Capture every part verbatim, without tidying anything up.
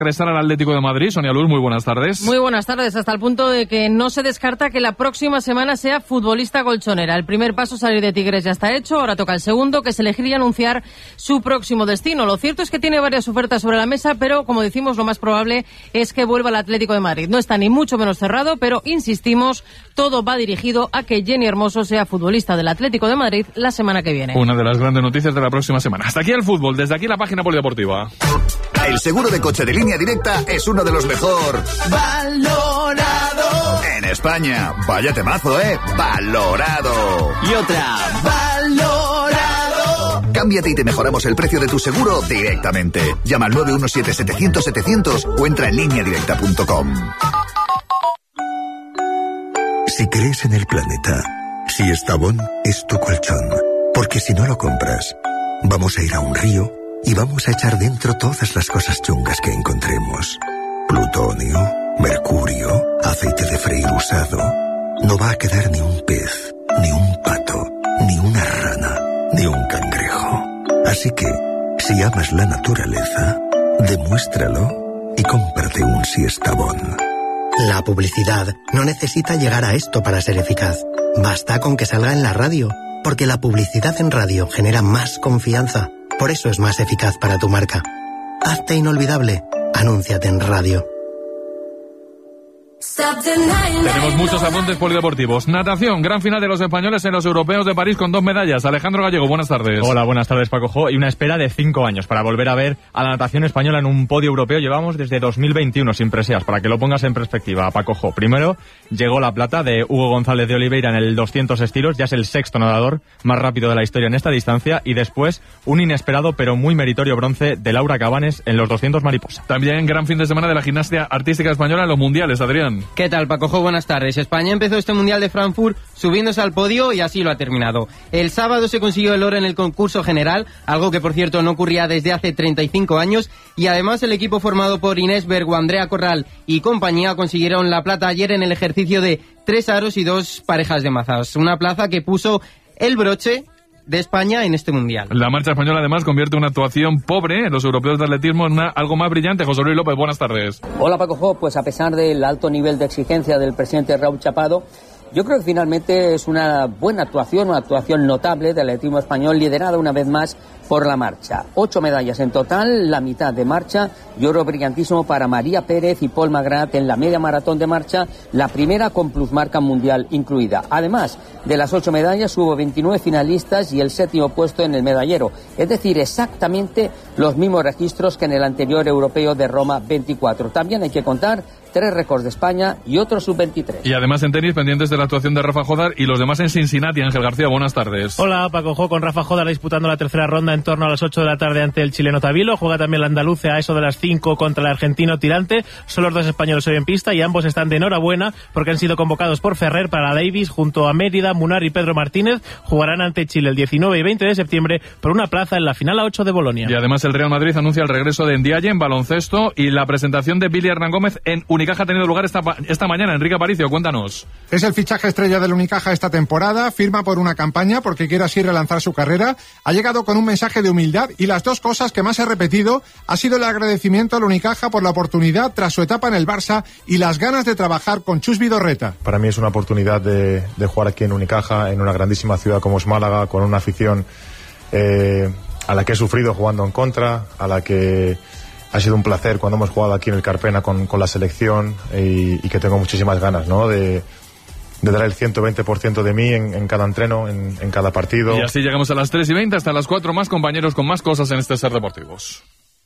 regresar al Atlético de Madrid. Sonia Luz, muy buenas tardes. Muy buenas tardes, hasta el punto de que no se descarta que la próxima semana sea futbolista colchonera. El primer paso, salir de Tigres, ya está hecho, ahora toca el segundo, que es elegir y anunciar su próximo destino. Lo cierto es que tiene varias ofertas sobre la mesa, pero como decimos, lo más probable es que vuelva al Atlético de Madrid. No está ni mucho menos cerrado, pero insistimos, todo va dirigido a que Jenny Hermoso sea futbolista del Atlético de Madrid la semana que viene. Una de las grandes noticias de la próxima semana. Hasta aquí el fútbol, desde aquí la página polideportiva. El seguro de coche de Línea Directa es uno de los mejor valorado en España. Vaya temazo, ¿eh? Valorado. Y otra, valorado. Cámbiate y te mejoramos el precio de tu seguro directamente. Llama al nueve uno siete setecientos setecientos o entra en línea directa punto com. Si crees en el planeta, si Estavón es tu colchón, porque si no lo compras, vamos a ir a un río y vamos a echar dentro todas las cosas chungas que encontremos. Plutonio, mercurio, aceite de freír usado. No va a quedar ni un pez, ni un pato, ni una rana, ni un cangrejo. Así que, si amas la naturaleza, demuéstralo y cómprate un Siestabón. La publicidad no necesita llegar a esto para ser eficaz. Basta con que salga en la radio, porque la publicidad en radio genera más confianza. Por eso es más eficaz para tu marca. Hazte inolvidable. Anúnciate en radio. Tenemos muchos apuntes polideportivos. Natación, gran final de los españoles en los europeos de París con dos medallas. Alejandro Gallego, buenas tardes. Hola, buenas tardes, Paco Jo. Y una espera de cinco años para volver a ver a la natación española en un podio europeo. Llevamos desde dos mil veintiuno sin preseas, para que lo pongas en perspectiva, Paco Jo. Primero llegó la plata de Hugo González de Oliveira en el doscientos estilos, ya es el sexto nadador más rápido de la historia en esta distancia, y después un inesperado pero muy meritorio bronce de Laura Cabanes en los doscientos mariposa. También gran fin de semana de la gimnasia artística española en los mundiales, Adrián. ¿Qué tal, Paco Jo? Buenas tardes. España empezó este Mundial de Frankfurt subiéndose al podio y así lo ha terminado. El sábado se consiguió el oro en el concurso general, algo que por cierto no ocurría desde hace treinta y cinco años, y además el equipo formado por Inés Bergo, Andrea Corral y compañía consiguieron la plata ayer en el ejercicio de tres aros y dos parejas de mazas, una plaza que puso el broche de España en este Mundial. La marcha española además convierte una actuación pobre en los europeos de atletismo en una algo más brillante. José Luis López, buenas tardes. Hola, Paco Jo. Pues a pesar del alto nivel de exigencia del presidente Raúl Chapado, yo creo que finalmente es una buena actuación, una actuación notable del atletismo español, liderada una vez más por la marcha. Ocho medallas en total, la mitad de marcha y oro brillantísimo para María Pérez y Paul Magrat en la media maratón de marcha, la primera con plusmarca mundial incluida. Además de las ocho medallas, hubo veintinueve finalistas y el séptimo puesto en el medallero, es decir, exactamente los mismos registros que en el anterior europeo de Roma veinticuatro. También hay que contar tres récords de España y otro sub veintitrés. Y además en tenis, pendientes de la actuación de Rafa Jodar y los demás en Cincinnati. Ángel García, buenas tardes. Hola, Paco Jo, con Rafa Jodar disputando la tercera ronda en torno a las ocho de la tarde ante el chileno Tabilo. Juega también el andaluce a eso de las cinco contra el argentino Tirante. Son los dos españoles hoy en pista y ambos están de enhorabuena porque han sido convocados por Ferrer para la Davis junto a Mérida, Munar y Pedro Martínez. Jugarán ante Chile el diecinueve y veinte de septiembre por una plaza en la final a ocho de Bolonia. Y además el Real Madrid anuncia el regreso de Ndiaye en baloncesto y la presentación de Billy Hernán Gómez en Unicaja ha tenido lugar esta, esta mañana. Enrique Aparicio, cuéntanos. Es el fichaje estrella del Unicaja esta temporada, firma por una campaña porque quiere así relanzar su carrera. Ha llegado con un mensaje de humildad y las dos cosas que más he repetido ha sido el agradecimiento al Unicaja por la oportunidad tras su etapa en el Barça y las ganas de trabajar con Chus Vidorreta. Para mí es una oportunidad de, de jugar aquí en Unicaja, en una grandísima ciudad como es Málaga, con una afición eh, a la que he sufrido jugando en contra, a la que ha sido un placer cuando hemos jugado aquí en el Carpena con, con la selección y, y que tengo muchísimas ganas, ¿no?, de de dar el ciento veinte por ciento de mí en, en cada entreno, en, en cada partido. Y así llegamos a las tres y veinte, hasta las cuatro más compañeros con más cosas en este Ser Deportivos.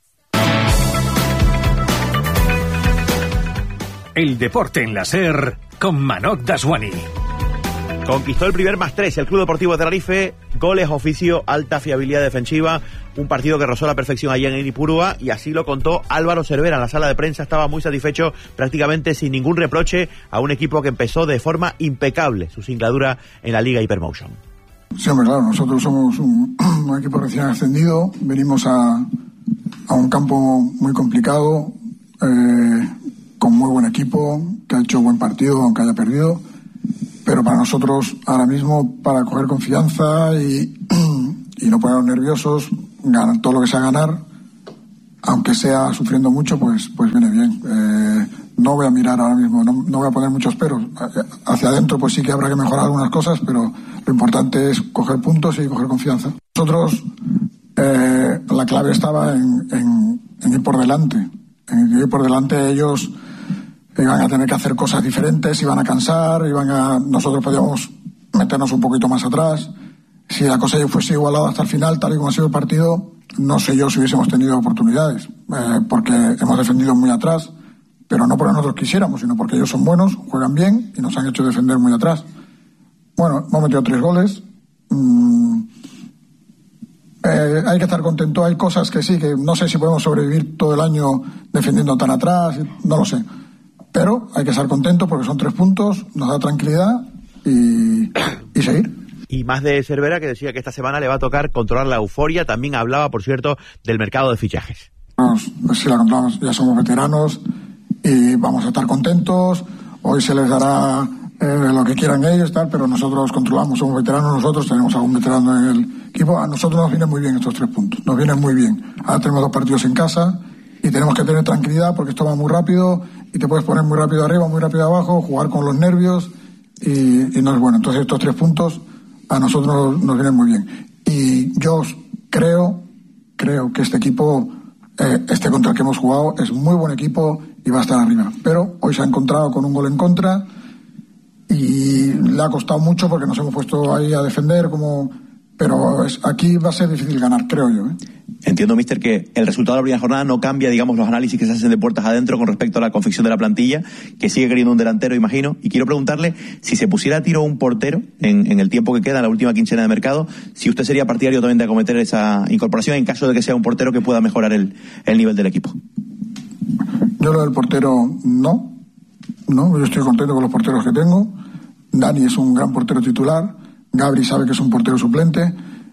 El deporte en la Ser con Manoj Daswani. Conquistó el primer más tres el Club Deportivo de Tenerife, goles, oficio, alta fiabilidad defensiva, un partido que rozó la perfección allá en Ipurúa, y así lo contó Álvaro Cervera en la sala de prensa. Estaba muy satisfecho, prácticamente sin ningún reproche, a un equipo que empezó de forma impecable su singladura en la Liga Hypermotion. Sí, hombre, claro, nosotros somos un, un equipo recién ascendido, venimos a, a un campo muy complicado, eh, con muy buen equipo, que ha hecho buen partido aunque haya perdido. Pero para nosotros, ahora mismo, para coger confianza y, y no ponernos nerviosos, ganar todo lo que sea ganar, aunque sea sufriendo mucho, pues, pues viene bien. Eh, no voy a mirar ahora mismo, no, no voy a poner muchos peros. Hacia adentro pues sí que habrá que mejorar algunas cosas, pero lo importante es coger puntos y coger confianza. Nosotros, eh, la clave estaba en, en, en ir por delante. En ir por delante ellos iban a tener que hacer cosas diferentes, iban a cansar, iban a, nosotros podíamos meternos un poquito más atrás. Si la cosa fuese igualada hasta el final, tal y como ha sido el partido, no sé yo si hubiésemos tenido oportunidades, eh, porque hemos defendido muy atrás, pero no porque nosotros quisiéramos, sino porque ellos son buenos, juegan bien y nos han hecho defender muy atrás. Bueno, hemos metido tres goles. Mm, eh, hay que estar contento. Hay cosas que sí, que no sé si podemos sobrevivir todo el año defendiendo tan atrás, no lo sé. Pero hay que estar contento porque son tres puntos, nos da tranquilidad y, y seguir. Y más de Cervera, que decía que esta semana le va a tocar controlar la euforia. También hablaba, por cierto, del mercado de fichajes. Pues si la controlamos, ya somos veteranos y vamos a estar contentos. Hoy se les dará eh, lo que quieran ellos, tal, pero nosotros controlamos, somos veteranos nosotros, tenemos algún veterano en el equipo. A nosotros nos vienen muy bien estos tres puntos, nos vienen muy bien. Ahora tenemos dos partidos en casa y tenemos que tener tranquilidad porque esto va muy rápido y te puedes poner muy rápido arriba, muy rápido abajo, jugar con los nervios y, y no es bueno. Entonces estos tres puntos a nosotros nos viene muy bien. Y yo creo, creo que este equipo, eh, este contra el que hemos jugado, es muy buen equipo y va a estar arriba. Pero hoy se ha encontrado con un gol en contra y le ha costado mucho porque nos hemos puesto ahí a defender, como, pero es, aquí va a ser difícil ganar, creo yo, ¿eh? Entiendo, mister, que el resultado de la primera jornada no cambia, digamos, los análisis que se hacen de puertas adentro con respecto a la confección de la plantilla, que sigue queriendo un delantero, imagino. Y quiero preguntarle si se pusiera a tiro un portero en, en el tiempo que queda, en la última quincena de mercado, si usted sería partidario también de acometer esa incorporación en caso de que sea un portero que pueda mejorar el, el nivel del equipo. Yo lo del portero, no. No, yo estoy contento con los porteros que tengo. Dani es un gran portero titular. Gabri sabe que es un portero suplente.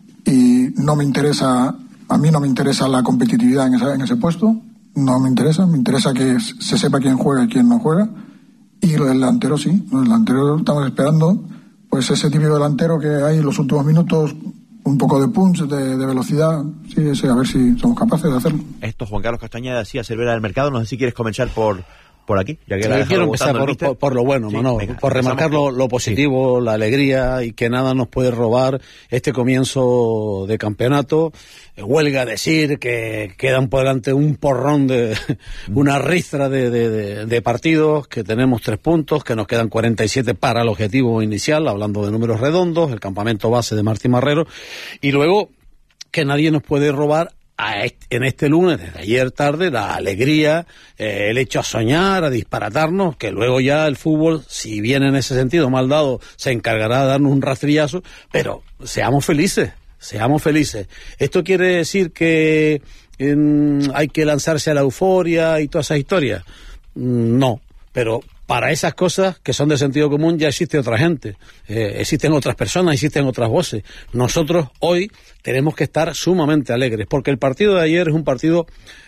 Y no me interesa... A mí no me interesa la competitividad en, esa, en ese puesto, no me interesa, me interesa que se sepa quién juega y quién no juega. Y lo del delantero sí, lo del delantero estamos esperando, pues ese típico delantero que hay en los últimos minutos, un poco de punch, de, de velocidad, sí, ese, a ver si somos capaces de hacerlo. Esto Juan Carlos Castañeda decía Cervera del mercado, no sé si quieres comenzar por... por aquí, ya que sí, la quiero empezar por, por, por lo bueno, sí, Manolo, venga, por remarcar lo, lo positivo, sí, la alegría y que nada nos puede robar este comienzo de campeonato. Eh, huelga decir que quedan por delante un porrón de una ristra de, de, de, de partidos, que tenemos tres puntos, que nos quedan cuarenta y siete para el objetivo inicial, hablando de números redondos, el campamento base de Martín Marrero, y luego que nadie nos puede robar a este, en este lunes, desde ayer tarde, la alegría, eh, el hecho a soñar, a disparatarnos, que luego ya el fútbol, si bien en ese sentido mal dado, se encargará de darnos un rastrillazo, pero seamos felices, seamos felices. ¿Esto quiere decir que eh, hay que lanzarse a la euforia y todas esas historias? No, pero para esas cosas que son de sentido común ya existe otra gente, eh, existen otras personas, existen otras voces. Nosotros hoy tenemos que estar sumamente alegres, porque el partido de ayer es un partido,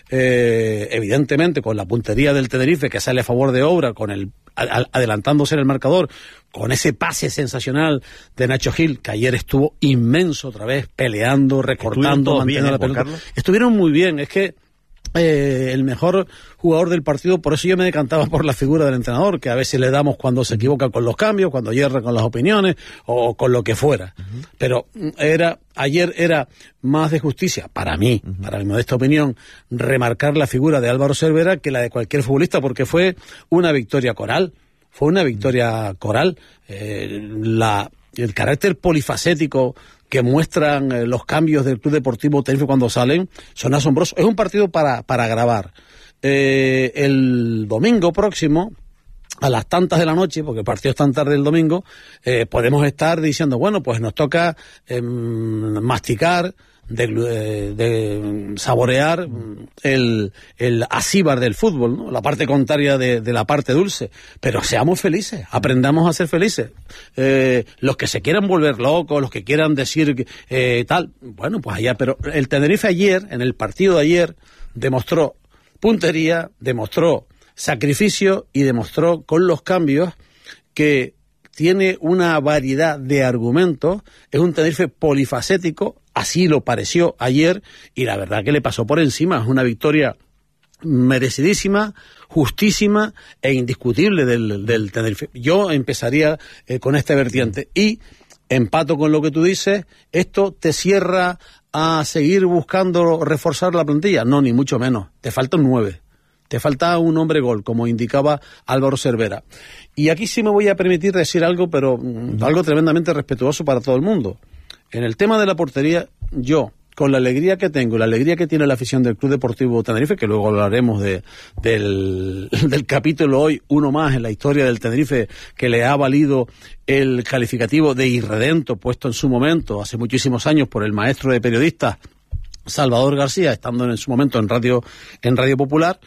eh, evidentemente, con la puntería del Tenerife, que sale a favor de obra, con el a, adelantándose en el marcador, con ese pase sensacional de Nacho Gil, que ayer estuvo inmenso otra vez, peleando, recortando, manteniendo la pelota. Estuvieron muy bien, es que Eh, el mejor jugador del partido, por eso yo me decantaba por la figura del entrenador, que a veces le damos cuando se equivoca con los cambios, cuando hierra con las opiniones o con lo que fuera. Uh-huh. Pero era ayer era más de justicia, para mí, uh-huh. para mi modesta opinión, remarcar la figura de Álvaro Cervera que la de cualquier futbolista, porque fue una victoria coral, fue una victoria coral. Eh, la, el carácter polifacético que muestran eh, los cambios del Club Deportivo Tenerife cuando salen, son asombrosos. Es un partido para, para grabar. Eh, el domingo próximo, a las tantas de la noche, porque el partido es tan tarde el domingo, eh, podemos estar diciendo, bueno, pues nos toca eh, masticar, de, de, de saborear el, el asíbar del fútbol, ¿no? La parte contraria de, de la parte dulce, pero seamos felices, aprendamos a ser felices. Eh, los que se quieran volver locos, los que quieran decir eh, tal, bueno, pues allá, pero el Tenerife ayer, en el partido de ayer, demostró puntería, demostró sacrificio y demostró con los cambios que tiene una variedad de argumentos, es un Tenerife polifacético, así lo pareció ayer, y la verdad que le pasó por encima. Es una victoria merecidísima, justísima e indiscutible del, del Tenerife. Yo empezaría eh, con esta vertiente y empato con lo que tú dices. ¿Esto te cierra a seguir buscando reforzar la plantilla? No, ni mucho menos. Te faltan nueve. Te falta un hombre gol, como indicaba Álvaro Cervera. Y aquí sí me voy a permitir decir algo, pero mm, algo tremendamente respetuoso para todo el mundo. En el tema de la portería, yo, con la alegría que tengo, la alegría que tiene la afición del Club Deportivo Tenerife, que luego hablaremos de, del, del capítulo hoy, uno más en la historia del Tenerife, que le ha valido el calificativo de irredento puesto en su momento, hace muchísimos años, por el maestro de periodistas Salvador García, estando en su momento en Radio, en Radio Popular.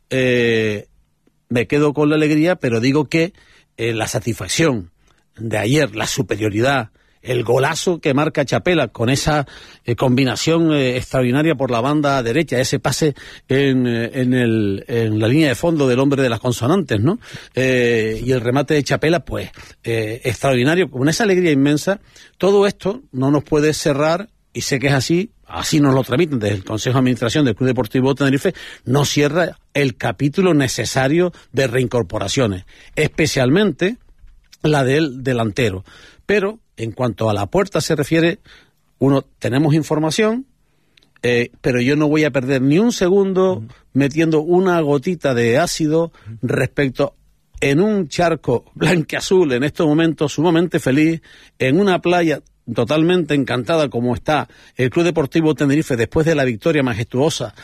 Eh, me quedo con la alegría, pero digo que eh, la satisfacción de ayer, la superioridad, el golazo que marca Chapela con esa eh, combinación eh, extraordinaria por la banda derecha, ese pase en, en, el, en la línea de fondo del hombre de las consonantes, ¿no? Eh, y el remate de Chapela, pues, eh, extraordinario, con esa alegría inmensa. Todo esto no nos puede cerrar, y sé que es así, así nos lo transmiten desde el Consejo de Administración del Club Deportivo Tenerife, no cierra el capítulo necesario de reincorporaciones, especialmente la del delantero. Pero en cuanto a la puerta se refiere, uno, tenemos información, eh, pero yo no voy a perder ni un segundo uh-huh. metiendo una gotita de ácido uh-huh. respecto en un charco blanqueazul, en estos momentos sumamente feliz, en una playa totalmente encantada como está el Club Deportivo Tenerife después de la victoria majestuosa,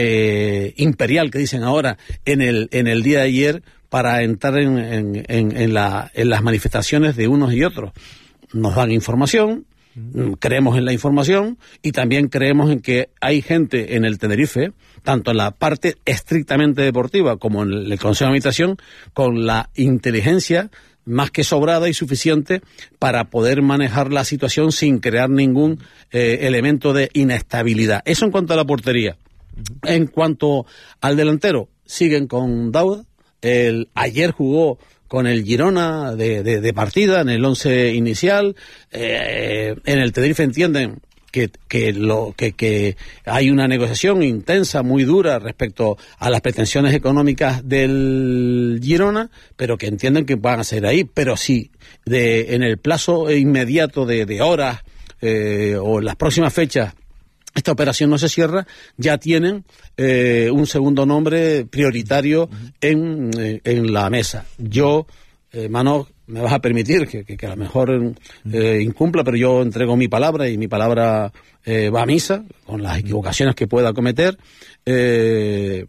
eh, imperial que dicen ahora, en el, en el día de ayer, para entrar en, en, en, en, la, en las manifestaciones de unos y otros. Nos dan información, creemos en la información y también creemos en que hay gente en el Tenerife, tanto en la parte estrictamente deportiva como en el Consejo de Administración, con la inteligencia más que sobrada y suficiente para poder manejar la situación sin crear ningún eh, elemento de inestabilidad. Eso en cuanto a la portería. En cuanto al delantero, siguen con Dauda. El, ayer jugó con el Girona de, de, de partida en el once inicial. Eh, en el Tenerife entienden que, que, lo, que, que hay una negociación intensa, muy dura respecto a las pretensiones económicas del Girona, pero que entienden que van a ser ahí. Pero sí, de, en el plazo inmediato de, de horas eh, o en las próximas fechas, esta operación no se cierra, ya tienen eh, un segundo nombre prioritario en, eh, en la mesa. Yo, eh, Mano, me vas a permitir que, que, que a lo mejor eh, incumpla, pero yo entrego mi palabra y mi palabra eh, va a misa, con las equivocaciones que pueda cometer. Eh,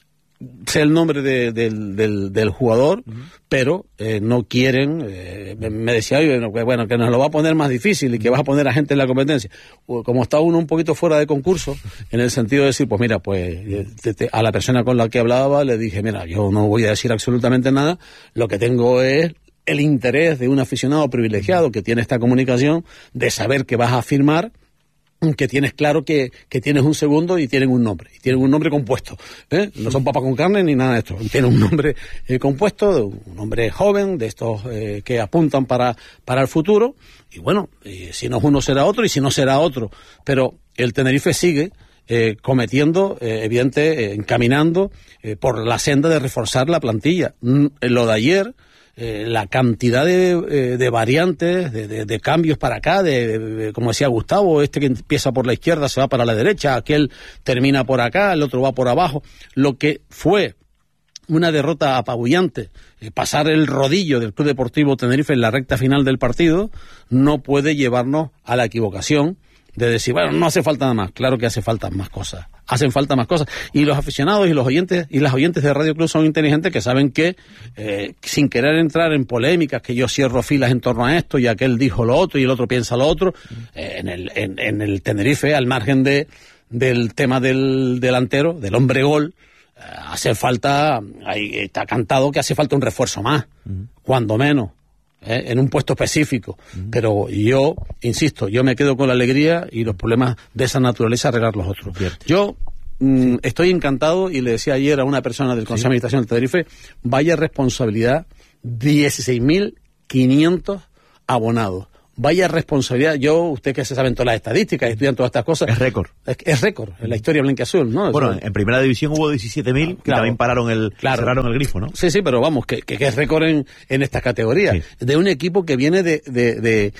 sé el nombre de, de, del, del jugador, uh-huh. pero eh, no quieren, eh, me decía, bueno, que nos lo va a poner más difícil y que vas a poner a gente en la competencia. Como está uno un poquito fuera de concurso, en el sentido de decir, pues mira, pues te, te, a la persona con la que hablaba le dije, mira, yo no voy a decir absolutamente nada, lo que tengo es el interés de un aficionado privilegiado que tiene esta comunicación, de saber que vas a firmar, que tienes claro que, que tienes un segundo y tienen un nombre, y tienen un nombre compuesto, ¿eh? No son papas con carne ni nada de esto, tienen un nombre eh, compuesto, un hombre joven, de estos eh, que apuntan para, para el futuro, y bueno, eh, si no es uno será otro, y si no será otro, pero el Tenerife sigue eh, cometiendo, eh, evidente, eh, encaminando eh, por la senda de reforzar la plantilla. Mm, lo de ayer, Eh, la cantidad de, eh, de variantes, de, de, de cambios para acá, de, de, de, como decía Gustavo, este que empieza por la izquierda se va para la derecha, aquel termina por acá, el otro va por abajo, lo que fue una derrota apabullante, eh, pasar el rodillo del Club Deportivo Tenerife en la recta final del partido, no puede llevarnos a la equivocación de decir, bueno, no hace falta nada más. Claro que hace falta más cosas, hacen falta más cosas, y los aficionados y los oyentes y las oyentes de Radio Club son inteligentes, que saben que eh, sin querer entrar en polémicas, que yo cierro filas en torno a esto y aquel dijo lo otro y el otro piensa lo otro, eh, en, el, en, en el Tenerife, al margen de del tema del delantero, del hombre gol, eh, hace falta, ahí está cantado que hace falta un refuerzo más, uh-huh. cuando menos. Eh, en un puesto específico, uh-huh. pero yo, insisto, yo me quedo con la alegría y los problemas de esa naturaleza arreglar los otros. Cierto. Yo mm, sí. estoy encantado, y le decía ayer a una persona del Consejo sí. de Administración del Tenerife, vaya responsabilidad, dieciséis mil quinientos abonados. vaya responsabilidad. Yo, usted que se saben todas las estadísticas, estudian todas estas cosas. Es récord. Es, es récord en la historia blanquiazul, ¿no? Bueno, Eso, en primera división hubo diecisiete mil, que claro, también pararon el, claro, cerraron el grifo, ¿no? Sí, sí, pero vamos, que, que, que es récord en, en estas categorías. Sí. De un equipo que viene de, de, de,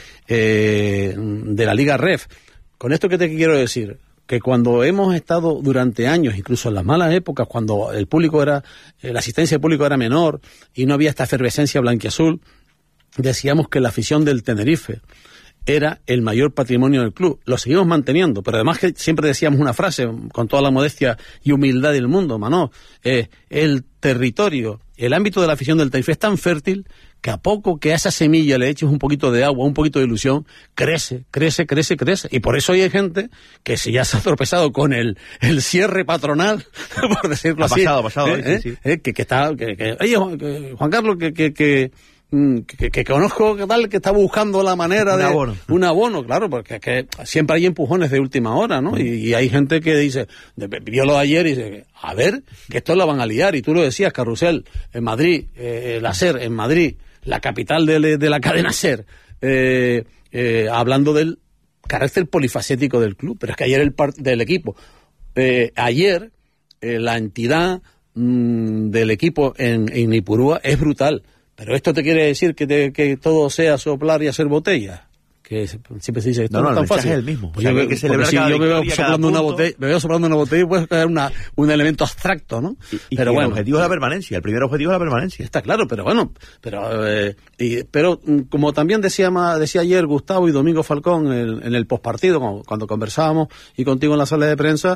eh, de la Liga Ref. Con esto que te quiero decir, que cuando hemos estado durante años, incluso en las malas épocas, cuando el público era, eh, la asistencia del público era menor y no había esta efervescencia blanquiazul, decíamos que la afición del Tenerife era el mayor patrimonio del club. Lo seguimos manteniendo, pero además que siempre decíamos una frase con toda la modestia y humildad del mundo, Manó, eh, el territorio, el ámbito de la afición del Tenerife es tan fértil que a poco que a esa semilla le eches un poquito de agua, un poquito de ilusión, crece, crece, crece, crece. Y por eso hay gente que si ya se ha tropezado con el, el cierre patronal, por decirlo ha así. Pasado, pasado, eh, eh, sí, sí. Eh, que, que está, que, que, oye, Juan Carlos, que, que, que Que, que conozco que tal que está buscando la manera un de abono. un abono, claro, porque es que siempre hay empujones de última hora, ¿no? Y, y hay gente que dice, vio lo de ayer y dice, a ver, que esto la van a liar. Y tú lo decías, Carrusel, en Madrid, eh, la SER en Madrid, la capital de, de la cadena SER, eh, eh, hablando del carácter polifacético del club, pero es que ayer el part del equipo, eh, ayer eh, la entidad mmm, del equipo en, en Ipurúa es brutal. Pero esto te quiere decir que, te, que todo sea soplar y hacer botellas. Que siempre se dice que esto no, no, no, es tan fácil. Es el mismo. Pues yo, hay que celebrar si cada yo me veo victoria, soplando una punto. botella, me veo soplando una botella y puede caer una, un elemento abstracto, ¿no? Y, y pero bueno, el objetivo es la permanencia. El primer objetivo es la permanencia. Está claro, pero bueno, pero eh, y, pero como también decía decía ayer Gustavo y Domingo Falcón en el, en el postpartido cuando, cuando conversábamos y contigo en la sala de prensa.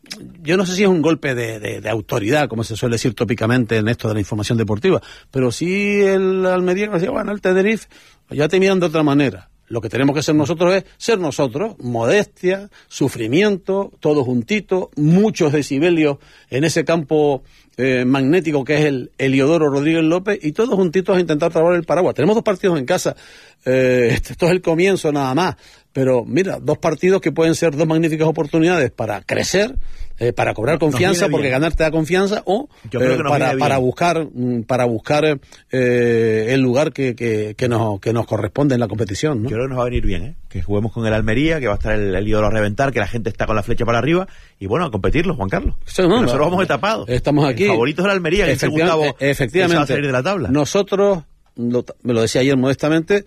Yo no sé si es un golpe de, de, de autoridad, como se suele decir tópicamente en esto de la información deportiva, pero sí el Almería decía, bueno, el Tenerife ya te miran de otra manera. Lo que tenemos que ser nosotros es ser nosotros, modestia, sufrimiento, todos juntitos, muchos decibelios en ese campo eh, magnético que es el Heliodoro Rodríguez López y todos juntitos a intentar trabar el paraguas. Tenemos dos partidos en casa, eh, esto es el comienzo nada más. Pero mira, dos partidos que pueden ser dos magníficas oportunidades para crecer, eh, para cobrar confianza, porque ganar te da confianza, o eh, para, para buscar para buscar eh, el lugar que, que, que, nos, que nos corresponde en la competición, ¿no? Yo creo que nos va a venir bien, ¿eh? Que juguemos con el Almería, que va a estar el, el ídolo a reventar, que la gente está con la flecha para arriba, y bueno, a competirlo, Juan Carlos. Sí, no, nosotros no, vamos etapados. Estamos aquí. El favorito es el Almería, que Efectivamente, Gustavo efectivamente, a salir de la tabla. Nosotros, lo, me lo decía ayer modestamente,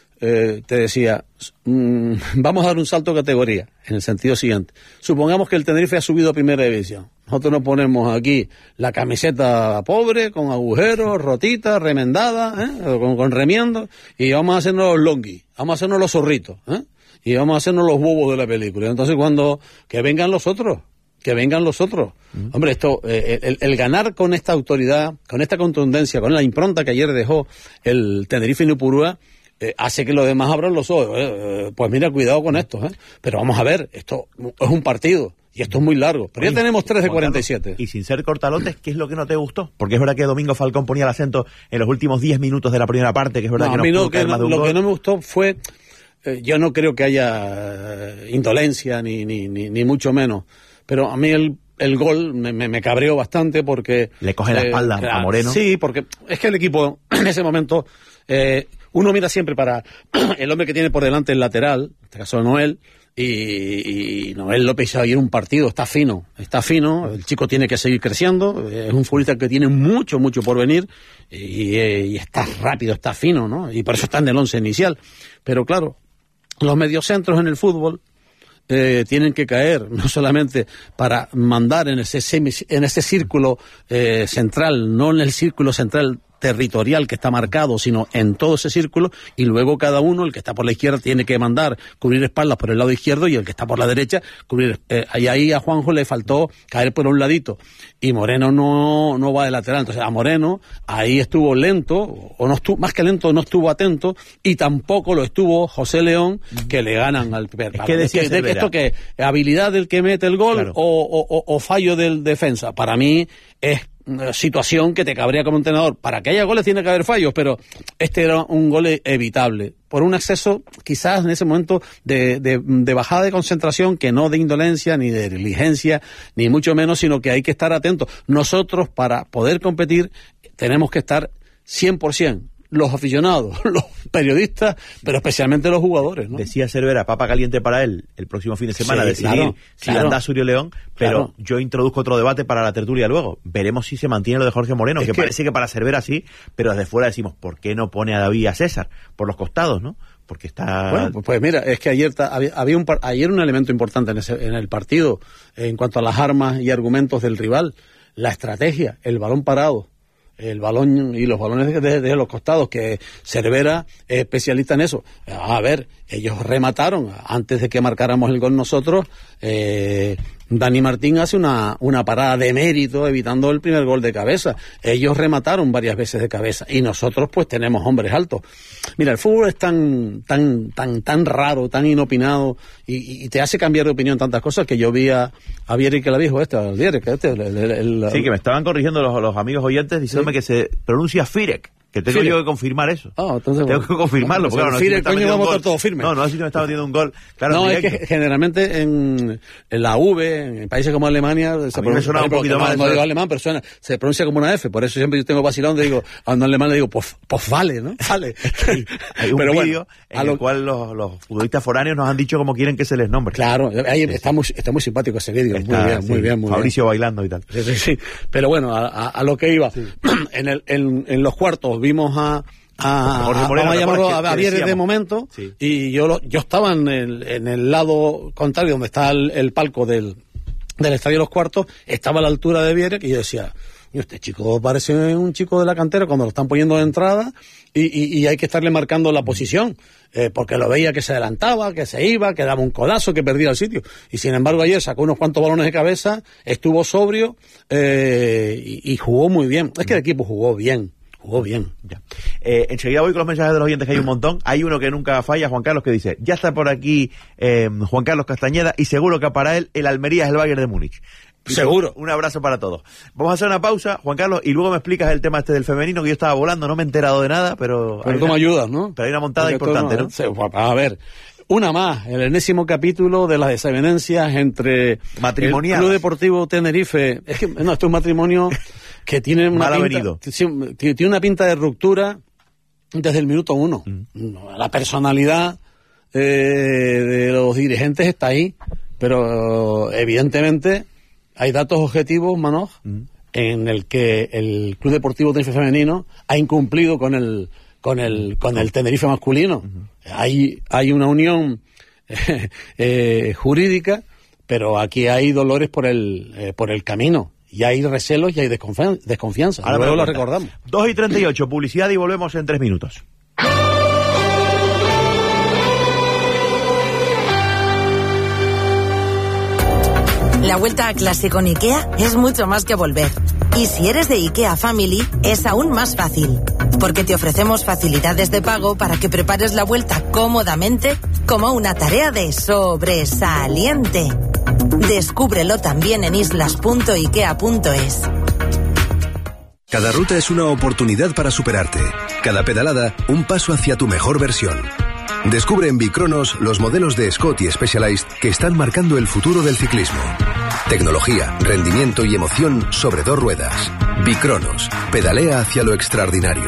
Eh, te decía, mmm, vamos a dar un salto de categoría, en el sentido siguiente. Supongamos que el Tenerife ha subido a primera división. Nosotros nos ponemos aquí la camiseta pobre, con agujeros, rotita, remendada, ¿eh? con, con remiendo, y vamos a hacernos los longuis, vamos a hacernos los zorritos, ¿eh? y vamos a hacernos los bobos de la película. Entonces, cuando que vengan los otros, que vengan los otros. Mm. Hombre, esto, eh, el, el ganar con esta autoridad, con esta contundencia, con la impronta que ayer dejó el Tenerife en Ipurúa, Eh, hace que los demás abran los ojos. Eh, eh, pues mira, cuidado con esto. ¿eh? Pero vamos a ver, esto es un partido y esto es muy largo. Pero Oye, ya tenemos tres de cuarenta y siete. Y sin ser cortalotes, ¿qué es lo que no te gustó? Porque es verdad que Domingo Falcón ponía el acento en los últimos diez minutos de la primera parte, que es verdad no, que a mí no no, que no, lo gol. que no me gustó fue, eh, yo no creo que haya eh, indolencia ni, ni, ni, ni mucho menos, pero a mí el El gol me, me, me cabreó bastante porque... Le coge la espalda eh, a Moreno. Sí, porque es que el equipo en ese momento... Eh, uno mira siempre para el hombre que tiene por delante el lateral, en este caso Noel, y, y Noel López ayer un partido, está fino, está fino, el chico tiene que seguir creciendo, es un futbolista que tiene mucho, mucho por venir, y, y está rápido, está fino, ¿no? Y por eso está en el once inicial. Pero claro, los mediocentros en el fútbol Eh, tienen que caer, no solamente para mandar en ese, semi, en ese círculo eh, central, no en el círculo central territorial que está marcado, sino en todo ese círculo, y luego cada uno, el que está por la izquierda tiene que mandar, cubrir espaldas por el lado izquierdo, y el que está por la derecha, cubrir, eh, y ahí a Juanjo le faltó caer por un ladito, y Moreno no, no va de lateral, entonces a Moreno ahí estuvo lento, o no estuvo, más que lento, no estuvo atento, y tampoco lo estuvo José León, que le ganan al primer es que decía de, de, esto que habilidad del que mete el gol, claro. o, o, o fallo del defensa, para mí es situación que te cabría como entrenador. Para que haya goles tiene que haber fallos, pero este era un gol evitable por un exceso quizás en ese momento de, de, de bajada de concentración, que no de indolencia ni de diligencia ni mucho menos, sino que hay que estar atentos. Nosotros, para poder competir, tenemos que estar cien por ciento los aficionados, los periodistas, pero especialmente los jugadores, ¿no? Decía Cervera, papa caliente para él el próximo fin de semana, Sí, decidir claro, si claro. Landázuri o León, pero Claro. yo introduzco otro debate para la tertulia luego. Veremos si se mantiene lo de Jorge Moreno, Es que, que- parece que para Cervera sí, pero desde fuera decimos, ¿por qué no pone a David y a César? Por los costados, ¿no? Porque está... Bueno, pues, pues mira, es que ayer ta- había, había un par- ayer un elemento importante en, ese, en el partido eh, en cuanto a las armas y argumentos del rival, la estrategia, el balón parado, el balón y los balones de, de- de los costados, que Cervera es especialista en eso. A ver, ellos remataron antes de que marcáramos el gol nosotros. eh, Dani Martín hace una, una parada de mérito evitando el primer gol de cabeza. Ellos remataron varias veces de cabeza y nosotros pues tenemos hombres altos. Mira, el fútbol es tan tan tan tan raro, tan inopinado y, y te hace cambiar de opinión tantas cosas que yo vi a, a Vieri que la dijo este, al Vieri que este, el, el- el- Sí, que me estaban corrigiendo los, los amigos oyentes diciéndome que se pronuncia Firek, que tengo Firek. yo que confirmar eso. Ah, entonces, tengo bueno. que confirmarlo, Pues porque claro, no sé si Firek, me está coño, metiendo un vamos a gol. estar todos firmes. No, no sé si me está metiendo un gol. Claro, no, en es que directo. generalmente en, en la V, en países como Alemania, se mí me suena un por ejemplo, poquito no, más no eso. digo alemán, pero suena, se pronuncia como una F, por eso siempre yo tengo vacilando, digo, a un alemán le digo, pues, pues vale, ¿no? Vale. Hay un Pero bueno, vídeo a en lo- el cual los, los futbolistas foráneos nos han dicho cómo quieren que se les nombre. Claro, ahí está muy, está muy simpático ese vídeo, muy Está, bien, muy sí, bien, muy Fabricio bien. bailando y tal. Sí, sí, sí. Pero bueno, a, a- a lo que iba, en, el, en, en los cuartos vimos a, a, Jorge a- Moreno, vamos a llamarlo ¿te acuerdas a, que- a que Vieres de decíamos? momento, Sí. y yo lo- yo estaba en el, en el lado contrario, donde está el, el palco del, del Estadio de los Cuartos, estaba a la altura de Vieres, y yo decía, este chico parece un chico de la cantera cuando lo están poniendo de entrada, y, y, y hay que estarle marcando la posición, eh, porque lo veía que se adelantaba, que se iba, que daba un codazo, que perdía el sitio. Y sin embargo ayer sacó unos cuantos balones de cabeza, estuvo sobrio eh, y, y jugó muy bien. Es que el equipo jugó bien, jugó bien. Ya. Eh, enseguida voy con los mensajes de los oyentes, que hay un montón. Hay uno que nunca falla, Juan Carlos, que dice, ya está por aquí eh, Juan Carlos Castañeda y seguro que para él el Almería es el Bayern de Múnich. Seguro. Un abrazo para todos. Vamos a hacer una pausa, Juan Carlos, y luego me explicas el tema este del femenino, que yo estaba volando, no me he enterado de nada, pero... Pero hay tú me una- ayudas, ¿no? Pero hay una montada Porque tú importante, ¿no? Sí, pues, a ver, una más, el enésimo capítulo de las desavenencias entre Matrimoniadas. el Club Deportivo Tenerife. Es que, no, esto es un matrimonio que tiene una Mal pinta, avenido. sí, tiene una pinta de ruptura desde el minuto uno. No, la personalidad eh, de los dirigentes está ahí, pero evidentemente hay datos objetivos, Manoj, en el que el Club Deportivo Tenerife Femenino ha incumplido con el con el con el Tenerife masculino. Hay hay una unión eh, eh, jurídica, pero aquí hay dolores por el eh, por el camino. Y hay recelos y hay desconfian- desconfianza. Ahora me Luego lo lo cuenta. recordamos. dos y treinta y ocho, publicidad y volvemos en tres minutos. La vuelta a clase con IKEA es mucho más que volver. Y si eres de IKEA Family, es aún más fácil. Porque te ofrecemos facilidades de pago para que prepares la vuelta cómodamente como una tarea de sobresaliente. Descúbrelo también en islas punto ikea punto es. Cada ruta es una oportunidad para superarte. Cada pedalada, un paso hacia tu mejor versión. Descubre en Bicronos los modelos de Scott y Specialized que están marcando el futuro del ciclismo. Tecnología, rendimiento y emoción sobre dos ruedas. Bicronos. Pedalea hacia lo extraordinario.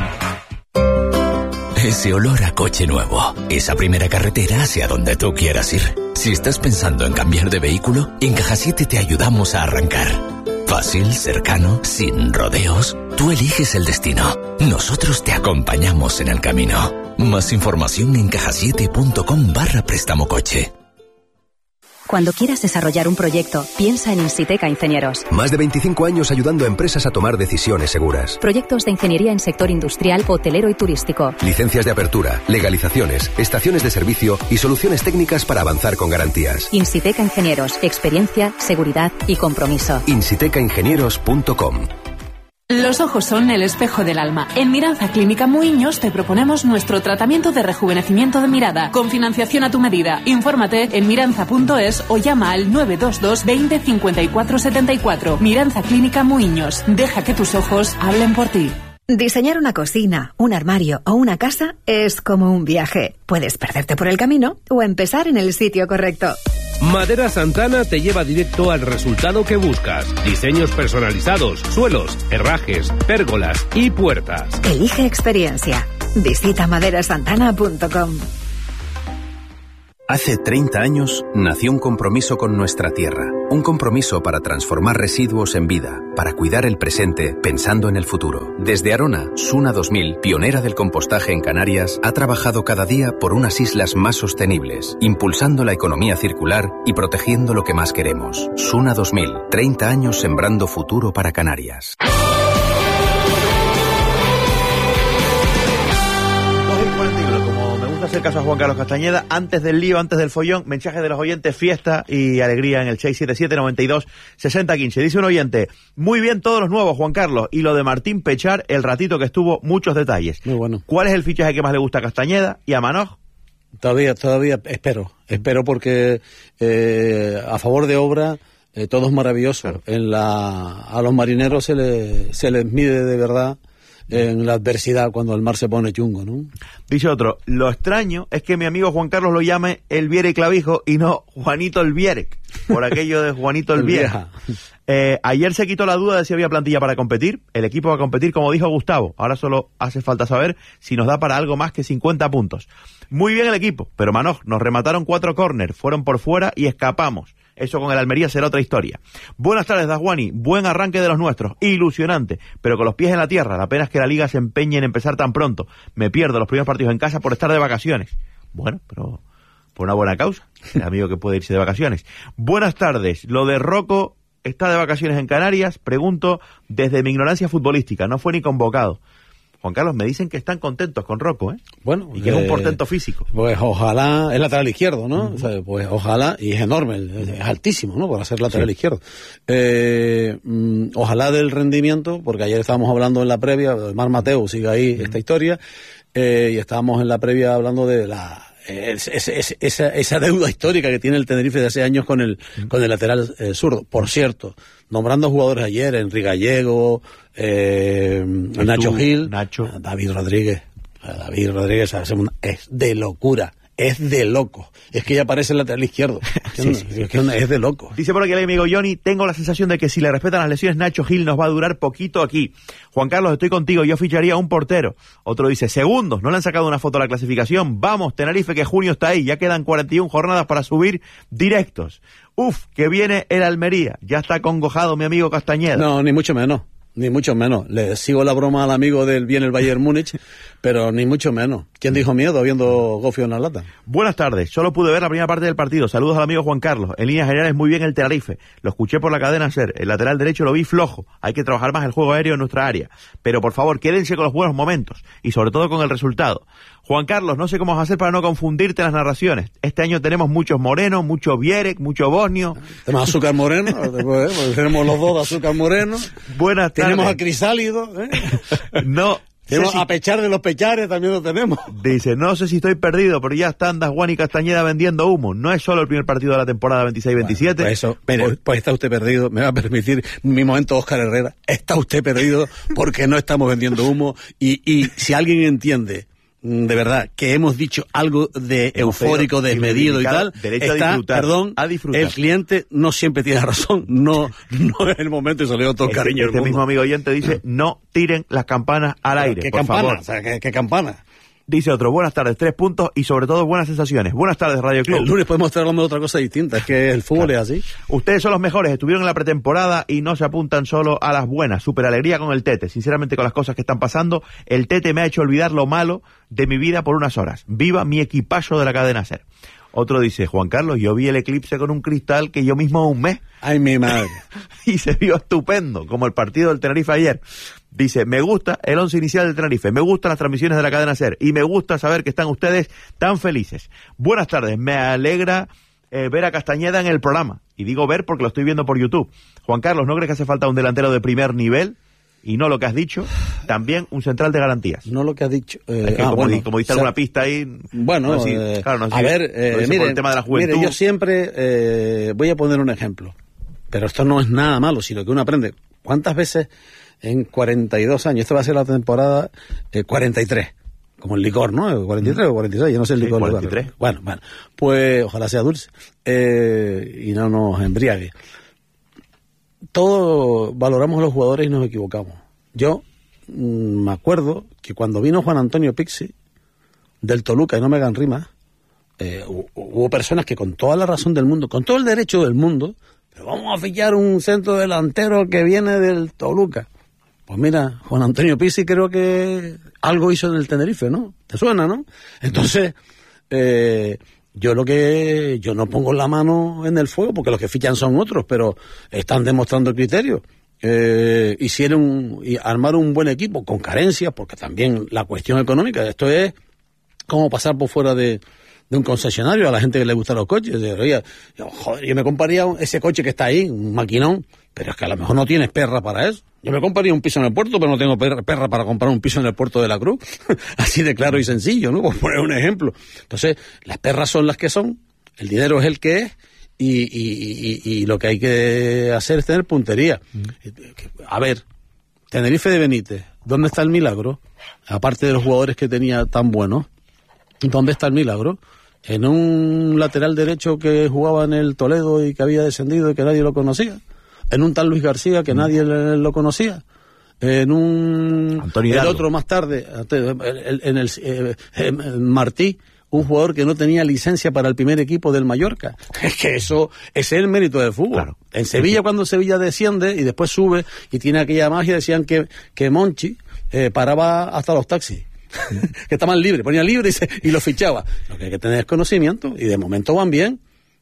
Ese olor a coche nuevo. Esa primera carretera hacia donde tú quieras ir. Si estás pensando en cambiar de vehículo, en Caja siete te ayudamos a arrancar. Fácil, cercano, sin rodeos. Tú eliges el destino. Nosotros te acompañamos en el camino. Más información en caja siete punto com barra préstamo coche. Cuando quieras desarrollar un proyecto, piensa en Insiteca Ingenieros. Más de veinticinco años ayudando a empresas a tomar decisiones seguras. Proyectos de ingeniería en sector industrial, hotelero y turístico. Licencias de apertura, legalizaciones, estaciones de servicio y soluciones técnicas para avanzar con garantías. Insiteca Ingenieros. Experiencia, seguridad y compromiso. insiteca ingenieros punto com. Los ojos son el espejo del alma. En Miranza Clínica Muiños te proponemos nuestro tratamiento de rejuvenecimiento de mirada, con financiación a tu medida. Infórmate en miranza punto es o llama al nueve dos dos veinte cincuenta y cuatro setenta y cuatro. Miranza Clínica Muiños. Deja que tus ojos hablen por ti. Diseñar una cocina, un armario o una casa es como un viaje. Puedes perderte por el camino o empezar en el sitio correcto. Madera Santana te lleva directo al resultado que buscas. Diseños personalizados, suelos, herrajes, pérgolas y puertas. Elige experiencia. Visita maderasantana punto com. Hace treinta años nació un compromiso con nuestra tierra, un compromiso para transformar residuos en vida, para cuidar el presente pensando en el futuro. Desde Arona, Suna dos mil, pionera del compostaje en Canarias, ha trabajado cada día por unas islas más sostenibles, impulsando la economía circular y protegiendo lo que más queremos. Suna dos mil, treinta años sembrando futuro para Canarias. Hacer caso a Juan Carlos Castañeda, antes del lío, antes del follón, mensaje de los oyentes, fiesta y alegría en el seis siete siete, noventa y dos, sesenta, quince. Dice un oyente, muy bien todos los nuevos, Juan Carlos, y lo de Martín Pechar, el ratito que estuvo, muchos detalles. Muy bueno. ¿Cuál es el fichaje que más le gusta a Castañeda y a Manoj? Todavía, todavía espero, espero porque eh, a favor de obra eh, todo es maravilloso. Claro. En la, a los marineros se, le, se les mide de verdad en la adversidad cuando el mar se pone chungo, ¿no? Dice otro, lo extraño es que mi amigo Juan Carlos lo llame el Viere Clavijo y no Juanito el Vierec, por aquello de Juanito el, el Vieja. Eh, ayer se quitó la duda de si había plantilla para competir, el equipo va a competir como dijo Gustavo, ahora solo hace falta saber si nos da para algo más que cincuenta puntos. Muy bien el equipo, pero Manoj, nos remataron cuatro córner, fueron por fuera y escapamos. Eso con el Almería será otra historia. Buenas tardes, Dasguani. Buen arranque de los nuestros. Ilusionante. Pero con los pies en la tierra. La pena es que la liga se empeñe en empezar tan pronto. Me pierdo los primeros partidos en casa por estar de vacaciones. Bueno, pero por una buena causa. El amigo que puede irse de vacaciones. Buenas tardes. Lo de Rocco está de vacaciones en Canarias. Pregunto desde mi ignorancia futbolística. No fue ni convocado. Juan Carlos, me dicen que están contentos con Rocco, ¿eh? Bueno. Y que eh, es un portento físico. Pues ojalá, es lateral izquierdo, ¿no? Uh-huh. O sea, pues ojalá, y es enorme, es, es altísimo, ¿no? Para ser lateral sí. izquierdo. Eh, mm, ojalá del rendimiento, porque ayer estábamos hablando en la previa, Mar Mateo sigue ahí uh-huh. esta historia, eh, y estábamos en la previa hablando de la... Es, es, es, esa, esa deuda histórica que tiene el Tenerife de hace años con el uh-huh. con el lateral eh, zurdo. Por cierto, nombrando jugadores ayer, Enrique Gallego, eh, Nacho Gil, Nacho. David Rodríguez. David Rodríguez es de locura. Es de loco. Es que ya parece el lateral izquierdo. sí, sí, sí. Es, que es de loco. Dice por aquí el amigo Johnny, tengo la sensación de que si le respetan las lesiones, Nacho Gil nos va a durar poquito aquí. Juan Carlos, estoy contigo, yo ficharía a un portero. Otro dice, segundos, no le han sacado una foto a la clasificación. Vamos, Tenerife, que junio está ahí. Ya quedan cuarenta y una jornadas para subir directos. Uf, que viene el Almería. Ya está acongojado mi amigo Castañeda. No, ni mucho menos. Ni mucho menos. Le sigo la broma al amigo del bien el Bayern Múnich, pero ni mucho menos. ¿Quién dijo miedo viendo gofio en la lata? Buenas tardes. Solo pude ver la primera parte del partido. Saludos al amigo Juan Carlos. En líneas generales, muy bien el Tenerife. Lo escuché por la cadena SER. El lateral derecho lo vi flojo. Hay que trabajar más el juego aéreo en nuestra área. Pero por favor, quédense con los buenos momentos. Y sobre todo con el resultado. Juan Carlos, no sé cómo vas a hacer para no confundirte en las narraciones. Este año tenemos muchos morenos, mucho Vierec, mucho bosnio. Tenemos azúcar moreno, después, tenemos los dos de azúcar moreno. Buenas tardes. Tenemos a Crisálido. ¿eh? No. Tenemos si... a Pechar de los Pechares, también lo tenemos. Dice, no sé si estoy perdido, pero ya están Dasguani y Castañeda vendiendo humo. No es solo el primer partido de la temporada veintiséis veintisiete. Bueno, pues eso, mire, pues, pues está usted perdido. Me va a permitir mi momento Óscar Herrera. Está usted perdido porque no estamos vendiendo humo. Y, y si alguien entiende de verdad que hemos dicho algo de eufórico, desmedido y tal, derecho está, a disfrutar, perdón, a disfrutar. El cliente no siempre tiene razón, no no es el momento y se le dio todo el cariño. Este mismo amigo oyente dice, no tiren las campanas al aire, ¿Qué por campana? favor. O sea, ¿qué, qué campana? Dice otro, buenas tardes, tres puntos y sobre todo buenas sensaciones. Buenas tardes, Radio Club. El lunes podemos estar hablando de otra cosa distinta, es que el fútbol claro. es así. Ustedes son los mejores, estuvieron en la pretemporada y no se apuntan solo a las buenas. Súper alegría con el Tete. Sinceramente, con las cosas que están pasando, el Tete me ha hecho olvidar lo malo de mi vida por unas horas. Viva mi equipazo de la cadena SER. Otro dice, Juan Carlos, yo vi el eclipse con un cristal que yo mismo un mes. Ay, mi madre. Y se vio estupendo, como el partido del Tenerife ayer. Dice, me gusta el once inicial del Tenerife, me gustan las transmisiones de la cadena SER y me gusta saber que están ustedes tan felices. Buenas tardes, me alegra eh, ver a Castañeda en el programa. Y digo ver porque lo estoy viendo por YouTube. Juan Carlos, ¿no crees que hace falta un delantero de primer nivel? Y no lo que has dicho, también un central de garantías. No lo que has dicho. Eh, es que ah, como, bueno, di, como diste o sea, alguna pista ahí. Bueno, no sé, eh, claro, no sé, a ver, eh, mire, por el tema de la juventud. Mire, yo siempre eh, voy a poner un ejemplo. Pero esto no es nada malo, sino que uno aprende. ¿Cuántas veces en cuarenta y dos años, esta va a ser la temporada eh, cuarenta y tres, como el licor, ¿no? cuarenta y tres mm. o cuarenta y seis, yo no sé el licor. Sí, cuarenta y tres. Bueno, bueno, pues ojalá sea dulce eh, y no nos embriague. Todos valoramos a los jugadores y nos equivocamos. Yo mmm, me acuerdo que cuando vino Juan Antonio Pixi del Toluca, y no me hagan rimas, eh, hubo personas que con toda la razón del mundo, con todo el derecho del mundo, pero vamos a fichar un centro delantero que viene del Toluca. Pues mira, Juan Antonio Pizzi creo que algo hizo en el Tenerife, ¿no? ¿Te suena, no? Entonces, eh, yo lo que... Yo no pongo la mano en el fuego porque los que fichan son otros, pero están demostrando el criterio. Eh, hicieron... Y armaron un buen equipo con carencias, porque también la cuestión económica, esto es como pasar por fuera de... de un concesionario a la gente que le gustan los coches. Oye, yo, joder, yo me compraría ese coche que está ahí, un maquinón, pero es que a lo mejor no tienes perra para eso. Yo me compraría un piso en el puerto, pero no tengo perra, perra para comprar un piso en el puerto de la Cruz. Así de claro y sencillo, ¿no? Por poner un ejemplo. Entonces, las perras son las que son, el dinero es el que es, y, y, y, y lo que hay que hacer es tener puntería. Mm. A ver, Tenerife de Benítez, ¿dónde está el milagro? Aparte de los jugadores que tenía tan buenos, ¿dónde está el milagro? En un lateral derecho que jugaba en el Toledo y que había descendido y que nadie lo conocía. En un tal Luis García que mm. nadie le, lo conocía. En un... Antonio el otro más tarde, en el eh, eh, Martí, un jugador que no tenía licencia para el primer equipo del Mallorca. Es que eso, ese es el mérito del fútbol. Claro. En Sevilla, cuando Sevilla desciende y después sube y tiene aquella magia, decían que, que Monchi eh, paraba hasta los taxis. Que estaban libres, ponía libre y, se, y lo fichaba. Lo que hay que tener es conocimiento, y de momento van bien.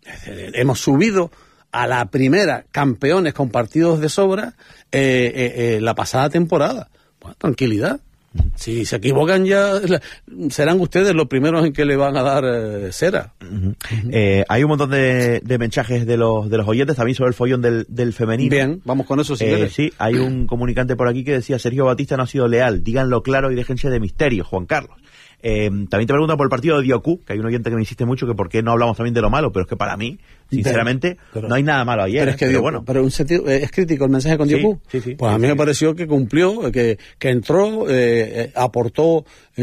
Hemos subido a la primera campeones con partidos de sobra eh, eh, eh, la pasada temporada. Bueno, tranquilidad. Si se equivocan ya, serán ustedes los primeros en que le van a dar eh, cera. Uh-huh. Eh, hay un montón de, de mensajes de los de los oyentes también sobre el follón del, del femenino. Bien, vamos con eso si eh, quieres. Sí, hay un comunicante por aquí que decía: Sergio Batista no ha sido leal, díganlo claro y déjense de misterio, Juan Carlos. Eh, también te preguntan por el partido de Diocú, que hay un oyente que me insiste mucho que por qué no hablamos también de lo malo, pero es que para mí, sinceramente, pero, no hay nada malo ayer. Pero es que pero Diocú, bueno. Pero un sentido, es crítico el mensaje con Diocú. Sí, sí, sí, pues sí, a mí sí. me pareció que cumplió, que, que entró, eh, aportó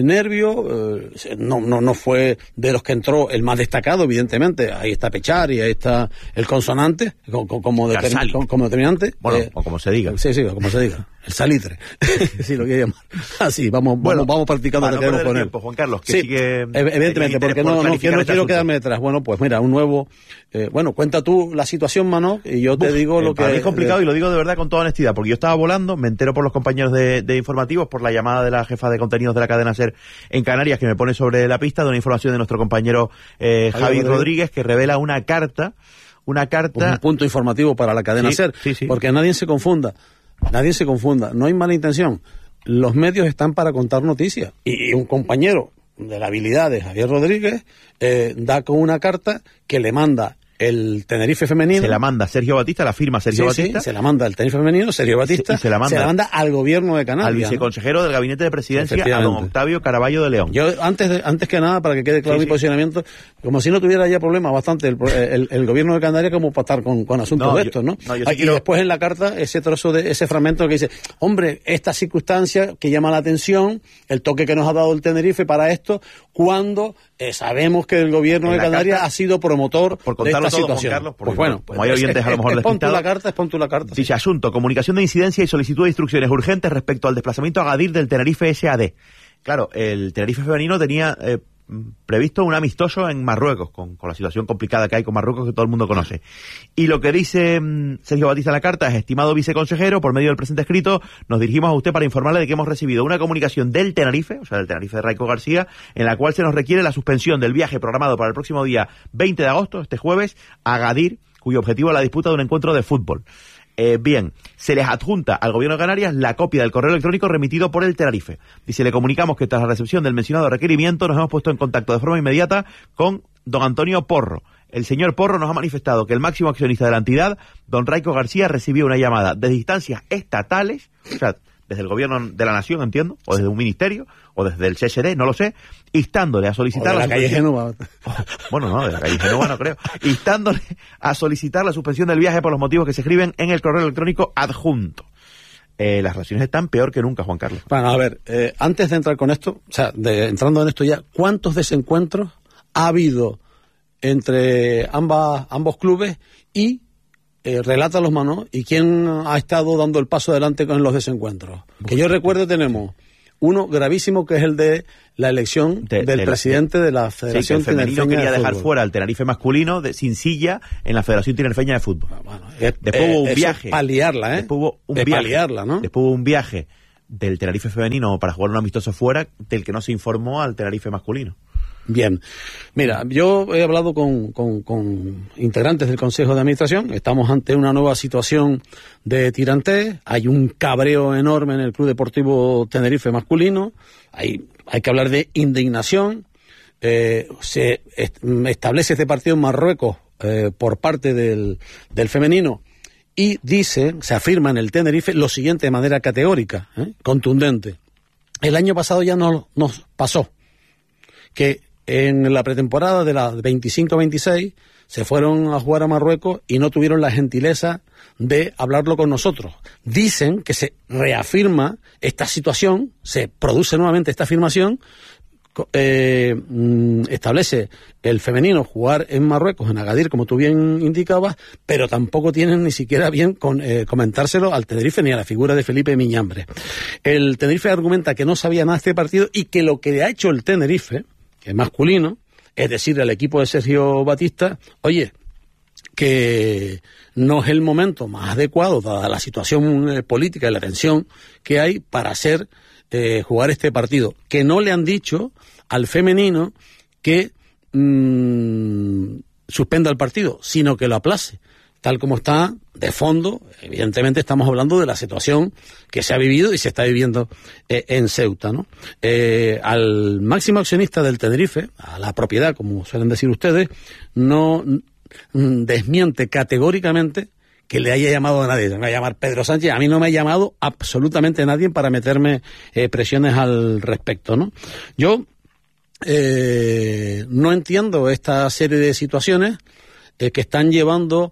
nervio, eh, no, no, no fue de los que entró el más destacado, evidentemente. Ahí está Pechari, ahí está el consonante, como, como, determin, como, como determinante. Bueno, eh, o como se diga. Sí, sí, o como se diga. El salitre. Sí, lo quiero llamar. Así, vamos, bueno, vamos, vamos practicando lo que queremos poner. Tiempo, Juan Carlos, que sí, sigue, evidentemente, porque no, no quiero, no quiero quedarme detrás. Bueno, pues mira, un nuevo... Eh, bueno, cuenta tú la situación, Mano, y yo te Uf, digo lo eh, que... Para mí es complicado, eh, y lo digo de verdad con toda honestidad, porque yo estaba volando, me entero por los compañeros de, de informativos, por la llamada de la jefa de contenidos de la cadena SER en Canarias, que me pone sobre la pista de una información de nuestro compañero eh, Javi Rodríguez, Rodríguez, que revela una carta, una carta... Un punto informativo para la cadena sí, SER, sí, sí. porque nadie se confunda. Nadie se confunda, no hay mala intención. Los medios están para contar noticias. Y un compañero de la habilidad de Javier Rodríguez eh, da con una carta que le manda el Tenerife femenino. Se la manda Sergio Batista, la firma Sergio sí, Batista. Sí, se la manda el Tenerife femenino, Sergio Batista. Sí, se, la manda, se la manda al gobierno de Canarias. Al viceconsejero, ¿no?, del gabinete de presidencia, a don Octavio Caraballo de León. Yo, antes de, antes que nada, para que quede claro sí, mi sí. posicionamiento, como si no tuviera ya problemas bastante el, el, el gobierno de Canarias como para estar con, con asuntos no, de estos, ¿no? no sí y quiero... después en la carta, ese trozo de, ese fragmento que dice, hombre, esta circunstancia que llama la atención, el toque que nos ha dado el Tenerife para esto, cuando eh, sabemos que el gobierno de Canarias carta, ha sido promotor por de esta todo, situación. Juan Carlos, pues bueno, como hay oyentes es, a lo mejor es, despistados. Pon tú la carta, es pon tú la carta. Dice, asunto, comunicación de incidencia y solicitud de instrucciones urgentes respecto al desplazamiento a Agadir del Tenerife S A D. Claro, el Tenerife femenino tenía eh, previsto un amistoso en Marruecos, con, con la situación complicada que hay con Marruecos que todo el mundo conoce. Y lo que dice mm, Sergio Batista en la carta es: estimado viceconsejero, por medio del presente escrito, nos dirigimos a usted para informarle de que hemos recibido una comunicación del Tenerife, o sea, del Tenerife de Raico García, en la cual se nos requiere la suspensión del viaje programado para el próximo día veinte de agosto, este jueves, a Agadir, cuyo objetivo es la disputa de un encuentro de fútbol. Eh, bien, se les adjunta al gobierno de Canarias la copia del correo electrónico remitido por el Tenerife. Dice, le comunicamos que tras la recepción del mencionado requerimiento nos hemos puesto en contacto de forma inmediata con don Antonio Porro. El señor Porro nos ha manifestado que el máximo accionista de la entidad, don Raico García, recibió una llamada desde instancias estatales, o sea, desde el gobierno de la nación, entiendo, o desde un ministerio, o desde el C S D, no lo sé, instándole a solicitar... O de la, la calle Genova. Bueno, no, de la calle Genova no creo. Instándole a solicitar la suspensión del viaje por los motivos que se escriben en el correo electrónico adjunto. eh, las relaciones están peor que nunca, Juan Carlos. Bueno, a ver, eh, antes de entrar con esto, o sea, de, entrando en esto ya, ¿cuántos desencuentros ha habido entre ambas, ambos clubes y eh, relátalos, Manolo, y quién ha estado dando el paso adelante con los desencuentros? Que yo recuerdo tenemos uno gravísimo, que es el de la elección de, del de presidente la, de la Federación sí, que el femenino Tinerfeña quería de dejar Fútbol. fuera al Tenerife masculino de, sin silla en la Federación Tinerfeña de Fútbol. Bueno, después eh, hubo un eso viaje. Es paliarla, ¿eh? Después hubo un es viaje, paliarla, ¿no? Después hubo un viaje del Tenerife femenino para jugar un amistoso fuera, del que no se informó al Tenerife masculino. Bien, mira, yo he hablado con, con, con integrantes del Consejo de Administración, estamos ante una nueva situación de tirantez, hay un cabreo enorme en el Club Deportivo Tenerife masculino, hay, hay que hablar de indignación, eh, se est establece este partido en Marruecos eh, por parte del, del femenino y dice, se afirma en el Tenerife lo siguiente de manera categórica, ¿eh? contundente. El año pasado ya no, nos pasó que en la pretemporada de la veinticinco veintiséis se fueron a jugar a Marruecos y no tuvieron la gentileza de hablarlo con nosotros. Dicen que se reafirma esta situación, se produce nuevamente esta afirmación, eh, establece el femenino jugar en Marruecos, en Agadir, como tú bien indicabas, pero tampoco tienen ni siquiera bien con, eh, comentárselo al Tenerife ni a la figura de Felipe Miñambre. El Tenerife argumenta que no sabía nada de este partido y que lo que le ha hecho el Tenerife, que es masculino, es decir, el equipo de Sergio Batista, oye, que no es el momento más adecuado, dada la situación eh, política y la tensión que hay, para hacer eh, jugar este partido. Que no le han dicho al femenino que mmm, suspenda el partido, sino que lo aplace. Tal como está, de fondo, evidentemente estamos hablando de la situación que se ha vivido y se está viviendo eh, en Ceuta, ¿no? Eh, al máximo accionista del Tenerife, a la propiedad, como suelen decir ustedes, no mm, desmiente categóricamente que le haya llamado a nadie. Me va a llamar Pedro Sánchez, a mí no me ha llamado absolutamente nadie para meterme eh, presiones al respecto, ¿no? Yo eh, no entiendo esta serie de situaciones eh, que están llevando